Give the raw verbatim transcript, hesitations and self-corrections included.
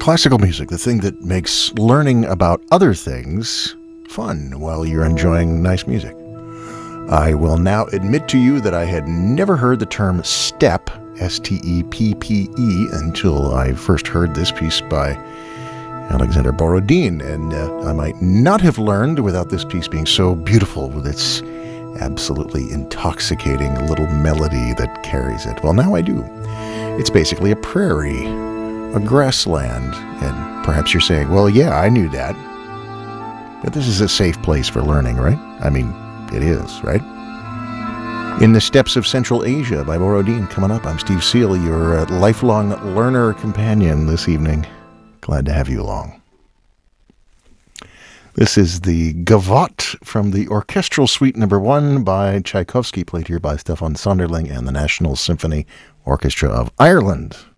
Classical music, the thing that makes learning about other things fun while you're enjoying nice music. I will now admit to you that I had never heard the term step, S T E P P E, until I first heard this piece by Alexander Borodin, and uh, I might not have learned without this piece being so beautiful with its absolutely intoxicating little melody that carries it. Well, now I do. It's basically a prairie, a grassland, and perhaps you're saying, well, yeah, I knew that. But this is a safe place for learning, right? I mean, it is, right? In the Steppes of Central Asia by Borodin, coming up. I'm Steve Seal, your uh, lifelong learner companion this evening. Glad to have you along. This is the Gavotte from the Orchestral Suite Number One by Tchaikovsky, played here by Stefan Sonderling and the National Symphony Orchestra of Ireland.